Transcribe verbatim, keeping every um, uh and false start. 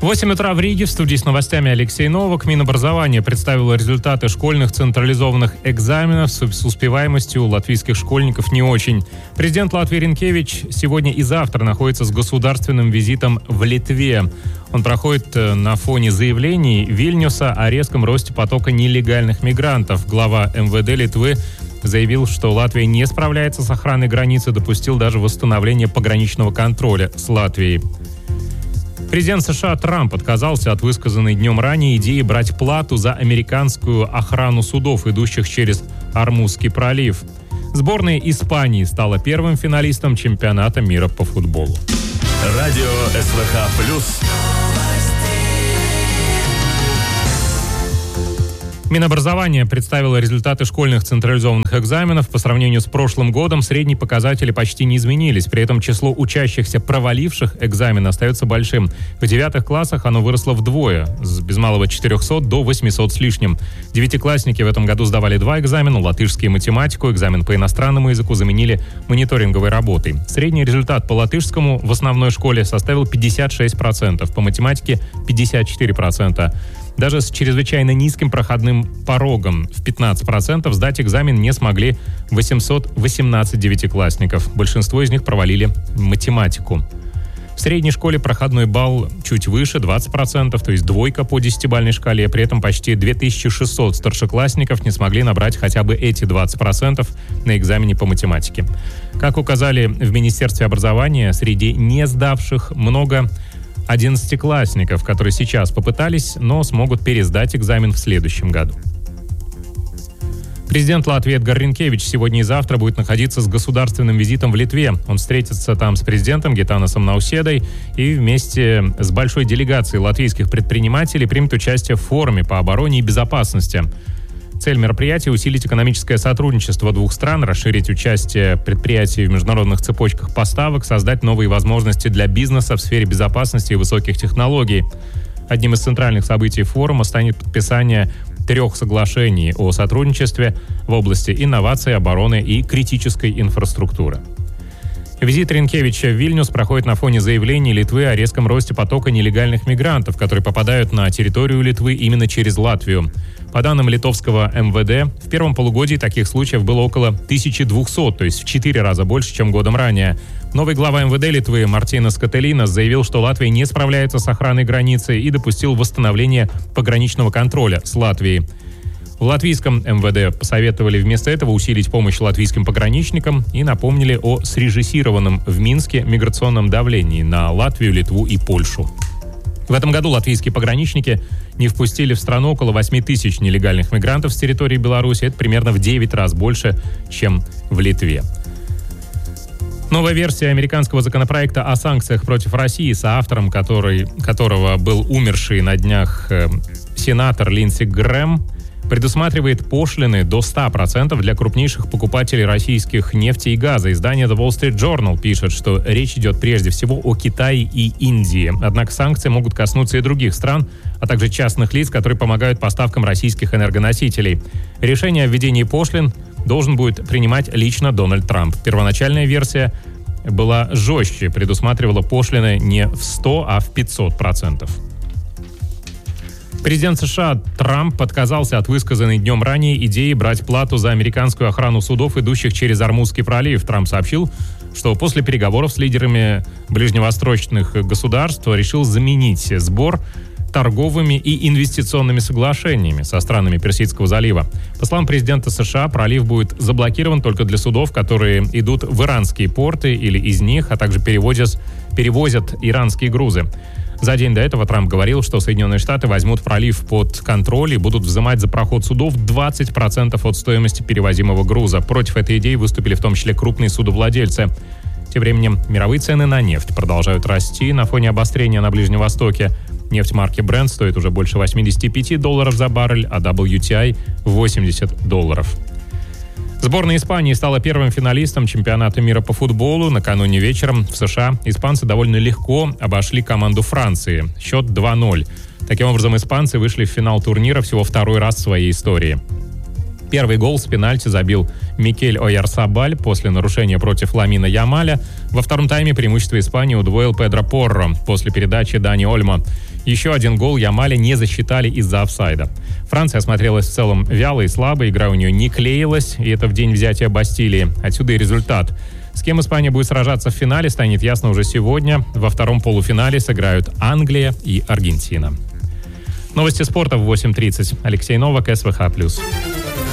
восемь утра в Риге. В студии с новостями Алексей Новак. Минобразование представило результаты школьных централизованных экзаменов. С успеваемостью у латвийских школьников не очень. Президент Латвии Ринкевич сегодня и завтра находится с государственным визитом в Литве. Он проходит на фоне заявлений Вильнюса о резком росте потока нелегальных мигрантов. Глава эм вэ дэ Литвы заявил, что Латвия не справляется с охраной границы, допустил даже восстановление пограничного контроля с Латвией. Президент США Трамп отказался от высказанной днем ранее идеи брать плату за американскую охрану судов, идущих через Ормузский пролив. Сборная Испании стала первым финалистом чемпионата мира по футболу. Радио эс вэ ха плюс. Минобразование представило результаты школьных централизованных экзаменов. По сравнению с прошлым годом средние показатели почти не изменились. При этом число учащихся, проваливших экзамен, остается большим. В девятых классах оно выросло вдвое, с без малого четырехсот до восьмисот с лишним. Девятиклассники в этом году сдавали два экзамена: латышский и математику. Экзамен по иностранному языку заменили мониторинговой работой. Средний результат по латышскому в основной школе составил пятьдесят шесть процентов, по математике пятьдесят четыре процента. Даже с чрезвычайно низким проходным порогом в пятнадцать процентов сдать экзамен не смогли восемьсот восемнадцать девятиклассников. Большинство из них провалили математику. В средней школе проходной балл чуть выше, двадцать процентов, то есть двойка по десятибалльной шкале. При этом почти две тысячи шестьсот старшеклассников не смогли набрать хотя бы эти двадцать процентов на экзамене по математике. Как указали в Министерстве образования, среди не сдавших много одиннадцатиклассников, которые сейчас попытались, но смогут пересдать экзамен в следующем году. Президент Латвии Эдгар Ринкевич сегодня и завтра будет находиться с государственным визитом в Литве. Он встретится там с президентом Гитанасом Науседой и вместе с большой делегацией латвийских предпринимателей примет участие в форуме по обороне и безопасности. Цель мероприятия – усилить экономическое сотрудничество двух стран, расширить участие предприятий в международных цепочках поставок, создать новые возможности для бизнеса в сфере безопасности и высоких технологий. Одним из центральных событий форума станет подписание трех соглашений о сотрудничестве в области инноваций, обороны и критической инфраструктуры. Визит Ринкевича в Вильнюс проходит на фоне заявлений Литвы о резком росте потока нелегальных мигрантов, которые попадают на территорию Литвы именно через Латвию. По данным литовского эм вэ дэ, в первом полугодии таких случаев было около тысячи двухсот, то есть в четыре раза больше, чем годом ранее. Новый глава эм вэ дэ Литвы Мартинас Кателинас заявил, что Латвия не справляется с охраной границы и допустил восстановление пограничного контроля с Латвией. В латвийском эм вэ дэ посоветовали вместо этого усилить помощь латвийским пограничникам и напомнили о срежиссированном в Минске миграционном давлении на Латвию, Литву и Польшу. В этом году латвийские пограничники не впустили в страну около восемь тысяч нелегальных мигрантов с территории Беларуси. Это примерно в девять раз больше, чем в Литве. Новая версия американского законопроекта о санкциях против России, соавтором который, которого был умерший на днях э, сенатор Линдси Грэм, предусматривает пошлины до ста процентов для крупнейших покупателей российских нефти и газа. Издание The Wall Street Journal пишет, что речь идет прежде всего о Китае и Индии. Однако санкции могут коснуться и других стран, а также частных лиц, которые помогают поставкам российских энергоносителей. Решение о введении пошлин должен будет принимать лично Дональд Трамп. Первоначальная версия была жестче, предусматривала пошлины не в сто, а в пятьсот процентов. Президент США Трамп отказался от высказанной днем ранее идеи брать плату за американскую охрану судов, идущих через Ормузский пролив. Трамп сообщил, что после переговоров с лидерами ближневосточных государств решил заменить сбор торговыми и инвестиционными соглашениями со странами Персидского залива. По словам президента США, пролив будет заблокирован только для судов, которые идут в иранские порты или из них, а также перевозят, перевозят иранские грузы. За день до этого Трамп говорил, что Соединенные Штаты возьмут пролив под контроль и будут взимать за проход судов двадцать процентов от стоимости перевозимого груза. Против этой идеи выступили в том числе крупные судовладельцы. Тем временем мировые цены на нефть продолжают расти на фоне обострения на Ближнем Востоке. Нефть марки Brent стоит уже больше восемьдесят пять долларов за баррель, а дабл ю ти ай – восемьдесят долларов. Сборная Испании стала первым финалистом чемпионата мира по футболу. Накануне вечером в США испанцы довольно легко обошли команду Франции. Счет два ноль. Таким образом, испанцы вышли в финал турнира всего второй раз в своей истории. Первый гол с пенальти забил Микель Ойярсабаль после нарушения против Ламина Ямаля. Во втором тайме преимущество Испании удвоил Педро Порро после передачи Дани Ольмо. Еще один гол Ямаля не засчитали из-за офсайда. Франция осмотрелась в целом вяло и слабо, игра у нее не клеилась, и это в день взятия Бастилии. Отсюда и результат. С кем Испания будет сражаться в финале, станет ясно уже сегодня. Во втором полуфинале сыграют Англия и Аргентина. Новости спорта в восемь тридцать. Алексей Новак, СВХ+.